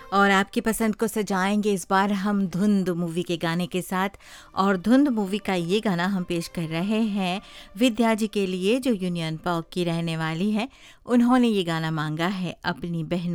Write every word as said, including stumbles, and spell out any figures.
और आपकी पसंद को सजाएंगे इस बार हम धुंध मूवी के गाने के साथ। और धुंध मूवी का ये गाना हम पेश कर रहे हैं विद्या जी के लिए, जो यूनियन पॉक की रहने वाली है। उन्होंने ये गाना मांगा है अपनी बहनों